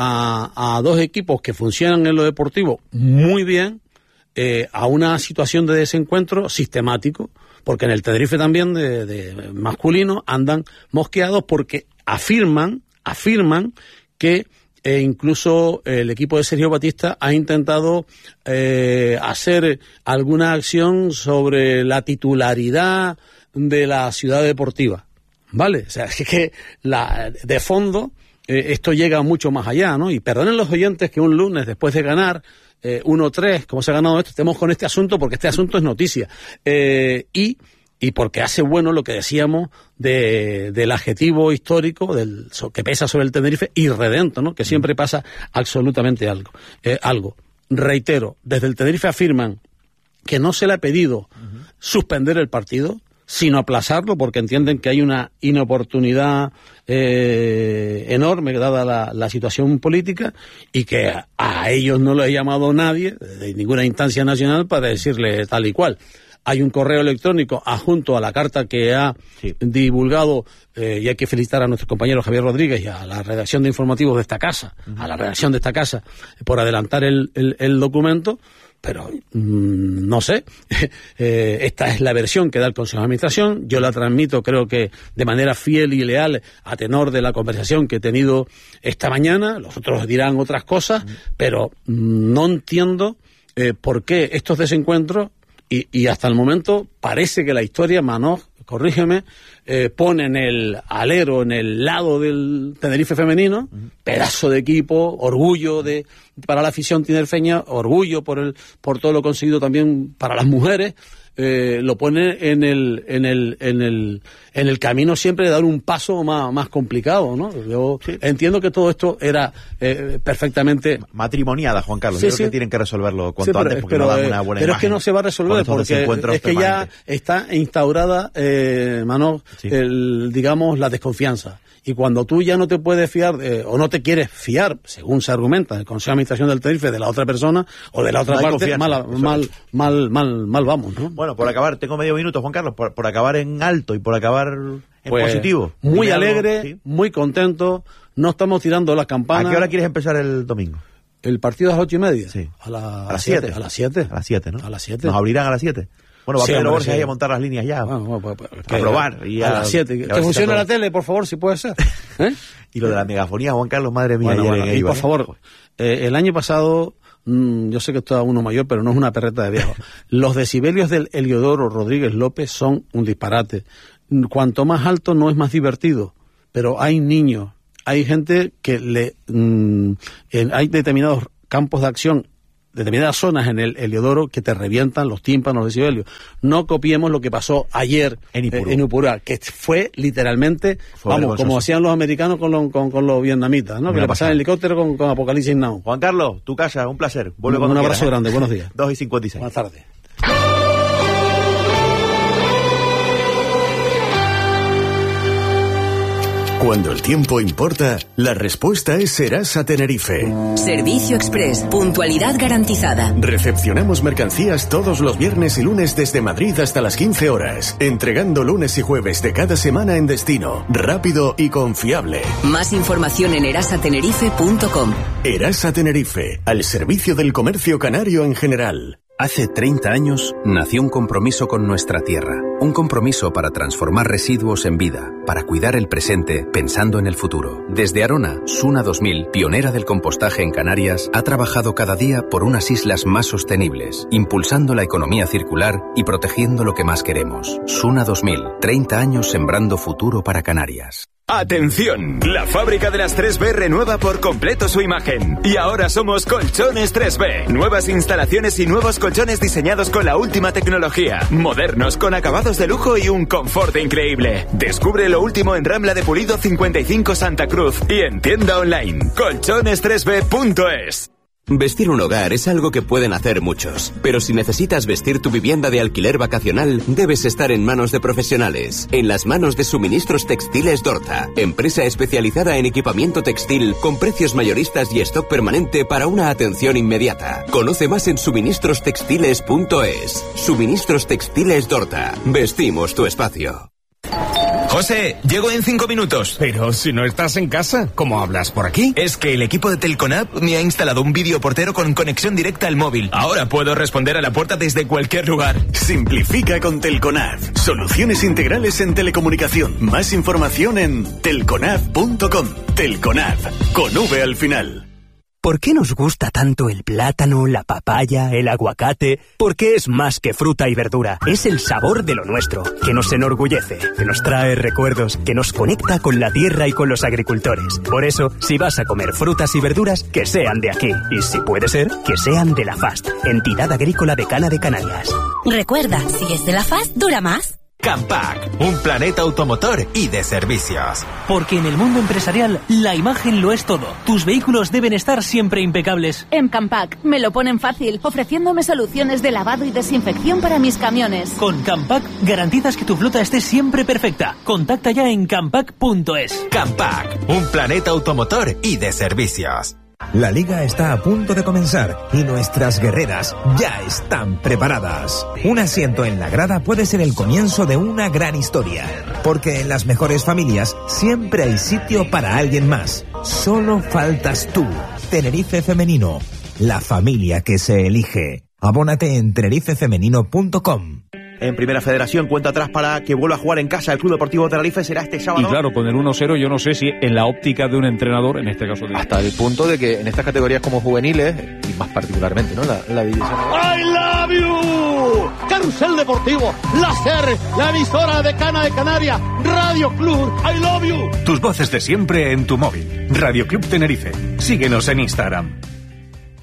A, a dos equipos que funcionan en lo deportivo muy bien eh, a una situación de desencuentro sistemático, porque en el Tenerife también de, de masculino andan mosqueados porque afirman afirman que eh, incluso el equipo de Sergio Batista ha intentado eh, hacer alguna acción sobre la titularidad de la ciudad deportiva, ¿vale? O sea, es que la, de fondo Eh, esto llega mucho más allá, ¿no? Y perdonen los oyentes que un lunes, después de ganar eh, uno tres, como se ha ganado esto, estemos con este asunto, porque este asunto es noticia. Eh, y, y porque hace bueno lo que decíamos de, del adjetivo histórico del, que pesa sobre el Tenerife, irredento, ¿no? Que siempre pasa absolutamente algo. Eh, algo. Reitero, desde el Tenerife afirman que no se le ha pedido uh-huh. suspender el partido, sino aplazarlo, porque entienden que hay una inoportunidad eh, enorme dada la, la situación política, y que a, a ellos no lo ha llamado nadie de ninguna instancia nacional para decirle tal y cual. Hay un correo electrónico adjunto a la carta que ha sí. divulgado, eh, y hay que felicitar a nuestro compañero Javier Rodríguez y a la redacción de informativos de esta casa, uh-huh. a la redacción de esta casa, por adelantar el, el, el documento. Pero mmm, no sé, eh, esta es la versión que da el Consejo de Administración, yo la transmito creo que de manera fiel y leal a tenor de la conversación que he tenido esta mañana. Los otros dirán otras cosas, mm. pero mmm, no entiendo eh, por qué estos desencuentros, y, y hasta el momento parece que la historia, Manoj, corrígeme, eh, pone en el alero, en el lado del Tenerife femenino, uh-huh. pedazo de equipo, orgullo de para la afición tinerfeña, orgullo por el por todo lo conseguido también para las mujeres, eh, lo pone en el en el en el en el camino siempre de dar un paso más, más complicado, ¿no? Yo sí. entiendo que todo esto era eh, perfectamente matrimoniada, Juan Carlos. Sí, Yo creo sí. que tienen que resolverlo cuanto sí, pero, antes porque pero, no dan una buena pero imagen. Es que no se va a resolver porque es que ya está instaurada, eh, Manoj, sí. el, digamos, la desconfianza. Y cuando tú ya no te puedes fiar, eh, o no te quieres fiar, según se argumenta en el Consejo de Administración del Tenerife, de la otra persona o de la otra no parte, mal, mal, mal, mal, mal vamos, ¿no? Bueno, por acabar, tengo medio minuto, Juan Carlos, por, por acabar en alto y por acabar en pues, positivo. Muy alegre, algo, ¿sí? muy contento, no estamos tirando las campanas. ¿A qué hora quieres empezar el domingo? El partido es a las ocho y media. Sí. A, la, a las siete. A las siete. A las siete, ¿no? A las siete. ¿Nos abrirán a las siete? Bueno, va sí, Pedro hombre, Borges sí. ahí a montar las líneas ya. Bueno, bueno, pues, pues, a que, probar. Y a, a, las siete. y a Que ver si funcione está la tele, por favor, si puede ser. ¿Eh? Y lo de la megafonía, Juan Carlos, madre mía. Bueno, ayer bueno, en y Eibar, por ¿eh? favor, eh, el año pasado, mmm, yo sé que esto es uno mayor, pero no es una perreta de viejo. Los decibelios del Heliodoro Rodríguez López son un disparate. Cuanto más alto no es más divertido, pero hay niños, hay gente que le... Mmm, en, hay determinados campos de acción, determinadas zonas en el Heliodoro que te revientan los tímpanos, los decibelios. No copiemos lo que pasó ayer en Ipurú, eh, en Ipurú que fue literalmente, fue vamos, como hacían los americanos con, lo, con, con los vietnamitas, ¿no? Que le pasaban el helicóptero con, con Apocalipsis Now. Juan Carlos, tu casa, un placer. Vuelve un, un abrazo quieras, grande, ¿eh? Buenos días. dos y cincuenta y seis. Buenas tardes. Cuando el tiempo importa, la respuesta es Serasa Tenerife. Servicio Express, puntualidad garantizada. Recepcionamos mercancías todos los viernes y lunes desde Madrid hasta las quince horas, entregando lunes y jueves de cada semana en destino, rápido y confiable. Más información en erasa tenerife punto com. Erasa Tenerife, al servicio del comercio canario en general. Hace treinta años nació un compromiso con nuestra tierra, un compromiso para transformar residuos en vida, para cuidar el presente pensando en el futuro. Desde Arona, Suna dos mil, pionera del compostaje en Canarias, ha trabajado cada día por unas islas más sostenibles, impulsando la economía circular y protegiendo lo que más queremos. Suna dos mil, treinta años sembrando futuro para Canarias. ¡Atención! La fábrica de las tres B renueva por completo su imagen. Y ahora somos Colchones tres B. Nuevas instalaciones y nuevos colchones diseñados con la última tecnología. Modernos, con acabados de lujo y un confort increíble. Descubre lo último en Rambla de Pulido cincuenta y cinco Santa Cruz y en tienda online colchones tres b punto es. Vestir un hogar es algo que pueden hacer muchos, pero si necesitas vestir tu vivienda de alquiler vacacional, debes estar en manos de profesionales, en las manos de Suministros Textiles Dorta, empresa especializada en equipamiento textil con precios mayoristas y stock permanente para una atención inmediata. Conoce más en suministros textiles punto es. Suministros Textiles Dorta. Vestimos tu espacio. José, llego en cinco minutos. Pero si no estás en casa, ¿cómo hablas por aquí? Es que el equipo de Telconap me ha instalado un videoportero con conexión directa al móvil. Ahora puedo responder a la puerta desde cualquier lugar. Simplifica con Telconap. Soluciones integrales en telecomunicación. Más información en telconap punto com. Telconap, con V al final. ¿Por qué nos gusta tanto el plátano, la papaya, el aguacate? Porque es más que fruta y verdura. Es el sabor de lo nuestro, que nos enorgullece, que nos trae recuerdos, que nos conecta con la tierra y con los agricultores. Por eso, si vas a comer frutas y verduras, que sean de aquí. Y si puede ser, que sean de la F A S T, Entidad Agrícola Decana de Canarias. Recuerda, si es de la F A S T, dura más. Campac, un planeta automotor y de servicios. Porque en el mundo empresarial, la imagen lo es todo. Tus vehículos deben estar siempre impecables. En Campac me lo ponen fácil, ofreciéndome soluciones de lavado y desinfección para mis camiones. Con Campac garantizas que tu flota esté siempre perfecta. Contacta ya en campac punto es. Campac, un planeta automotor y de servicios. La liga está a punto de comenzar y nuestras guerreras ya están preparadas. Un asiento en la grada puede ser el comienzo de una gran historia, porque en las mejores familias siempre hay sitio para alguien más. Solo faltas tú. Tenerife Femenino, la familia que se elige. Abónate en tenerife femenino punto com. En Primera Federación, cuenta atrás para que vuelva a jugar en casa el Club Deportivo Tenerife. Será este sábado. Y claro, con el uno cero yo no sé si en la óptica de un entrenador, en este caso de... hasta el punto de que en estas categorías como juveniles, y más particularmente, ¿no? La, la división... I love you. Carrusel Deportivo, la SER, la emisora decana de Canarias, Radio Club, I love you. Tus voces de siempre en tu móvil. Radio Club Tenerife. Síguenos en Instagram.